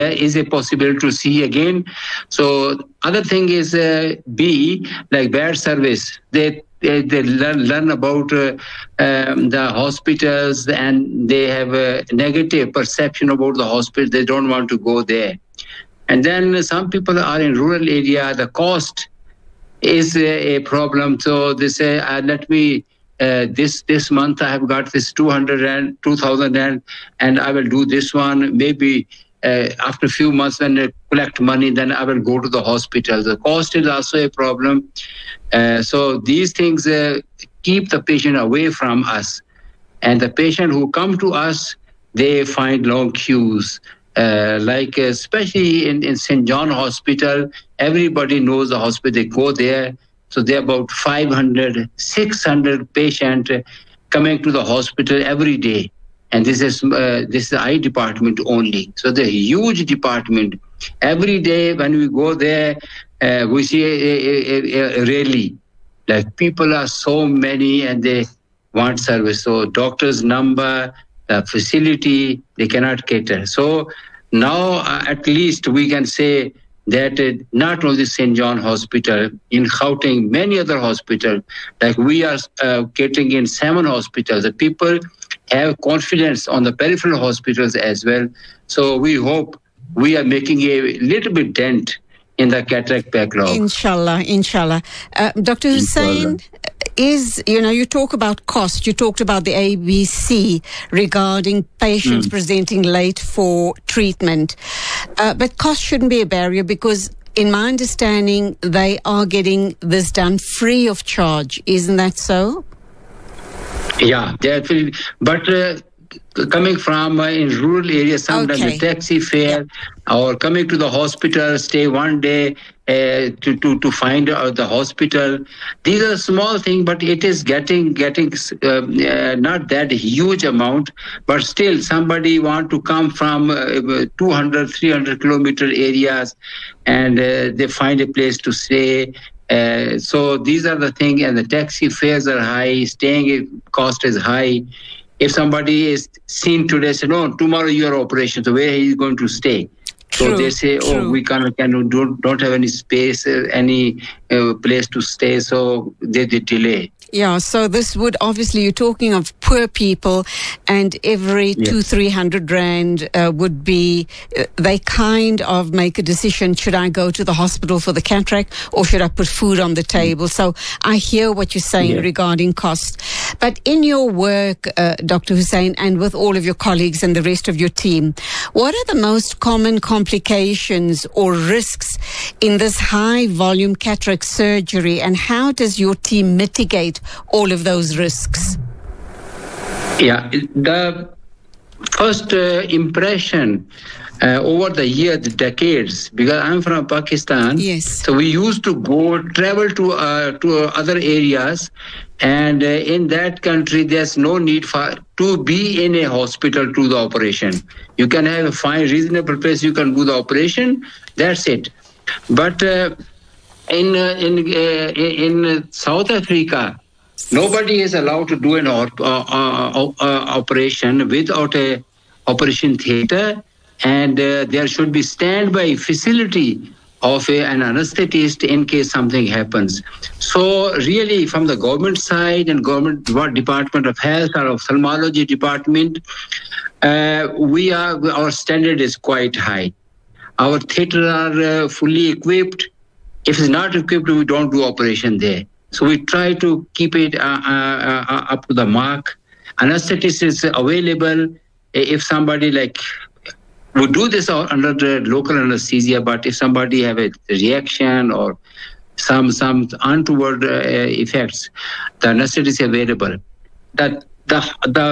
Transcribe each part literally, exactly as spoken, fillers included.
is a possibility to see again. So other thing is uh, B, like bad service. They they, they learn, learn about uh, um, the hospitals, and they have a negative perception about the hospital. They don't want to go there. And then some people are in rural area. The cost is a, a problem. So they say, uh, let me. Uh, this this month I have got this two hundred and two thousand and and I will do this one. Maybe uh, after a few months when I collect money, then I will go to the hospital. The cost is also a problem. Uh, so these things uh, keep the patient away from us. And the patient who come to us, they find long queues. Uh, like uh, especially in, in Saint John Hospital, everybody knows the hospital. They go there. So there are about five hundred, six hundred patients coming to the hospital every day. And this is uh, this is the eye department only. So the huge department. Every day when we go there, uh, we see a, a, a, a rally. Like people are so many and they want service. So doctor's number, the facility, they cannot cater. So now uh, at least we can say that uh, not only Saint John Hospital, in Gauteng, many other hospitals, like we are uh, catering in seven hospitals, the people have confidence on the peripheral hospitals as well. So we hope we are making a little bit dent in the cataract backlog. Inshallah, inshallah. Uh, Doctor Hussain, is, you know, you talk about cost, you talked about the A B C regarding patients mm. presenting late for treatment. Uh, but cost shouldn't be a barrier because, in my understanding, they are getting this done free of charge. Isn't that so? Yeah, definitely. But uh, coming from uh, in rural areas, sometimes okay. the taxi fare yeah. or coming to the hospital, stay one day uh, to, to, to find out the hospital. These are small things, but it is getting getting uh, uh, not that huge amount. But still, somebody want to come from uh, two hundred, three hundred kilometer areas and uh, they find a place to stay. Uh, so these are the things, and the taxi fares are high, staying cost is high. If somebody is seen today, say, no, tomorrow your operation, so where are you going to stay? True, so they say, oh, true. we can't, can, don't, don't have any space, uh, any uh, place to stay, so they, they delay. Yeah, so this would obviously, you're talking of poor people, and every yes. two, three hundred rand uh, would be, uh, they kind of make a decision, should I go to the hospital for the cataract or should I put food on the table? So I hear what you're saying yeah. regarding cost. But in your work, uh, Doctor Hussain, and with all of your colleagues and the rest of your team, what are the most common complications or risks in this high volume cataract surgery, and how does your team mitigate all of those risks? Yeah, the first uh, impression uh, over the years, the decades, because I'm from Pakistan, yes. so we used to go travel to uh, to other areas, and uh, in that country there's no need for to be in a hospital to the operation. You can have a fine, reasonable place, you can do the operation, that's it. But uh, in uh, in uh, in South Africa, nobody is allowed to do an uh, uh, uh, operation without a operation theater, and uh, there should be standby facility of a, an anesthetist in case something happens. So really, from the government side and government Department of Health or ophthalmology department, uh, we are our standard is quite high. Our theater are uh, fully equipped. If it's not equipped, we don't do operation there. So we try to keep it uh, uh, uh, up to the mark. Anesthetist is available. If somebody like, we do this under the local anesthesia, but if somebody have a reaction or some some untoward uh, effects, the anesthetist is available. That the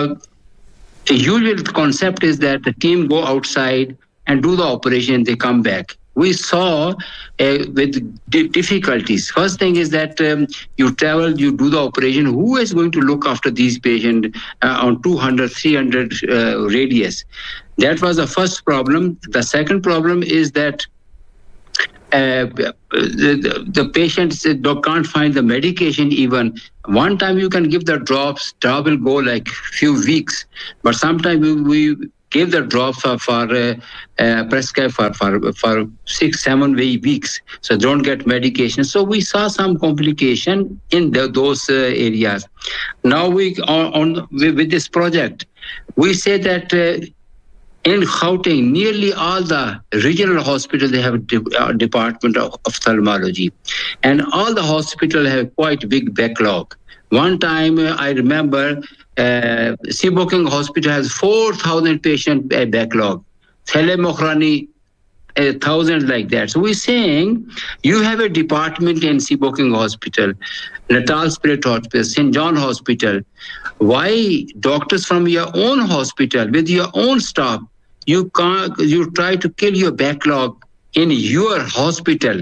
the usual concept is that the team go outside and do the operation, they come back. We saw uh, with d- difficulties. First thing is that um, you travel, you do the operation. Who is going to look after these patients uh, on two hundred, three hundred uh, radius? That was the first problem. The second problem is that uh, the, the patients can't find the medication even. One time you can give the drops, drop will go like few weeks. But sometimes we, we give the drops for, for uh, uh, prescribe for, for for six, seven weeks. So don't get medication. So we saw some complication in the, those uh, areas. Now we on, on with this project, we say that uh, in Gauteng, nearly all the regional hospitals, they have a de- uh, department of ophthalmology, and all the hospitals have quite big backlog. One time, uh, I remember, uh, Siboking Hospital has four thousand patient uh, backlog. Telemokhrani, a thousand like that. So we're saying you have a department in Siboking Hospital, Natal Spirit Hospital, Saint John Hospital. Why doctors from your own hospital with your own staff, you can't, you try to kill your backlog in your hospital?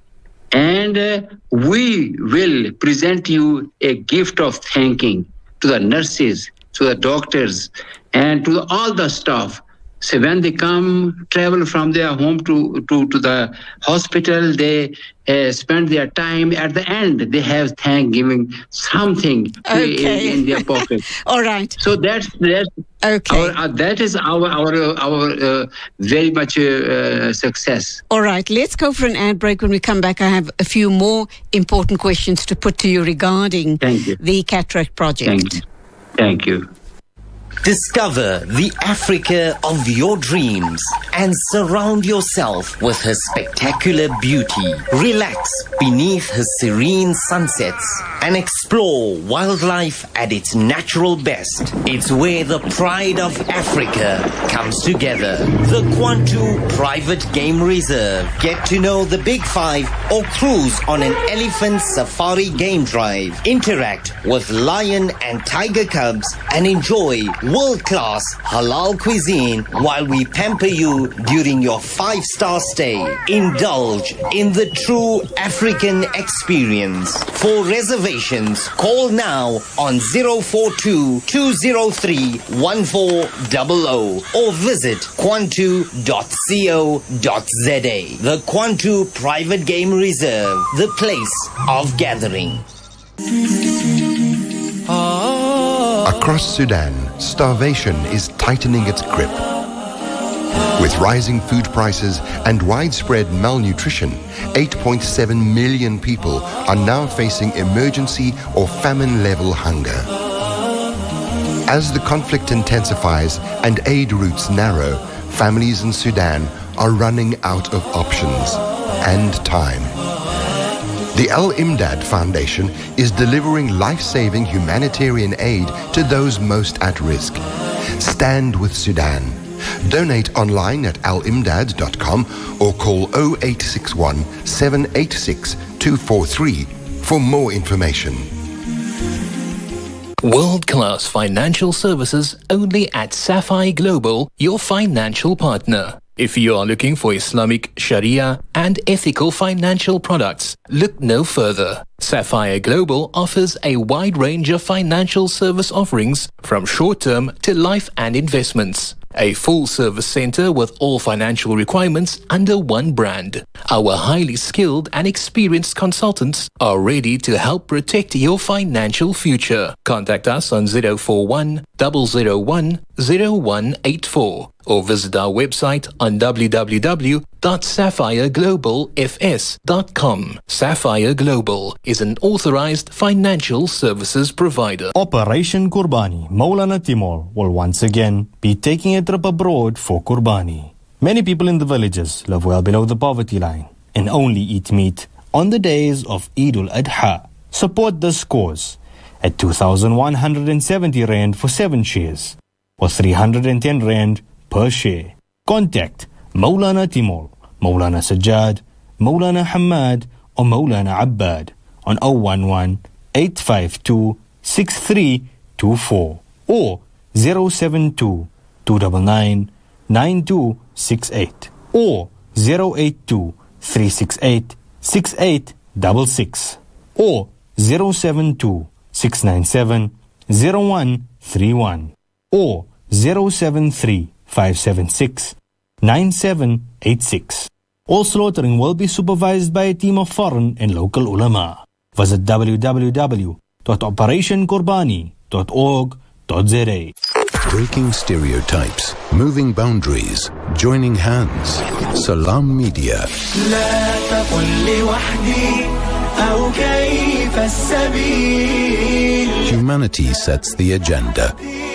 And uh, we will present you a gift of thanking to the nurses, to the doctors, and to the, all the staff. So when they come, travel from their home to, to, to the hospital, they uh, spend their time. At the end, they have thanksgiving, something okay. in, in their pocket. All right. So that's, that's okay. Our, uh, that is our our our uh, very much uh, success. All right. Let's go for an ad break. When we come back, I have a few more important questions to put to you regarding Thank you. the cataract project. Thank you. Thank you. Discover the Africa of your dreams and surround yourself with her spectacular beauty. Relax beneath her serene sunsets and explore wildlife at its natural best. It's where the pride of Africa comes together. The Kwantu Private Game Reserve. Get to know the Big Five or cruise on an elephant safari game drive. Interact with lion and tiger cubs and enjoy world-class halal cuisine while we pamper you during your five-star stay. Indulge in the true African experience. For reservations, call now on zero four two, two zero three, one four zero zero or visit kwantu dot co dot za. The Kwantu Private Game Reserve, the place of gathering. Across Sudan, starvation is tightening its grip. With rising food prices and widespread malnutrition, eight point seven million people are now facing emergency or famine-level hunger. As the conflict intensifies and aid routes narrow, families in Sudan are running out of options and time. The Al-Imdad Foundation is delivering life-saving humanitarian aid to those most at risk. Stand with Sudan. Donate online at al imdad dot com or call zero eight six one, seven eight six, two four three for more information. World-class financial services only at Sapphire Global, your financial partner. If you are looking for Islamic, Sharia and ethical financial products, look no further. Sapphire Global offers a wide range of financial service offerings from short-term to life and investments. A full-service center with all financial requirements under one brand. Our highly skilled and experienced consultants are ready to help protect your financial future. Contact us on zero four one, zero zero one, zero one eight four or visit our website on w w w dot sapphire global f s dot com. Sapphire Global is an authorized financial services provider. Operation Qurbani. Maulana Timur will once again be taking a trip abroad for Qurbani. Many people in the villages live well below the poverty line and only eat meat on the days of Eid al-Adha. Support this cause at two thousand one hundred seventy rand for seven shares or three hundred ten rand per share. Contact Maulana Timur, Maulana Sajjad, Maulana Hamad or Maulana Abbad on zero one one, eight five two, six three two four or zero seven two, two nine nine, nine two six eight or zero eight two, three six eight, six eight six six or zero seven two, six nine seven, zero one three one or zero seven three, five seven six, nine seven eight six. All slaughtering will be supervised by a team of foreign and local ulama. Visit w w w dot operation qurbani dot org dot za. Breaking stereotypes, moving boundaries, joining hands. Salam Media. Humanity sets the agenda.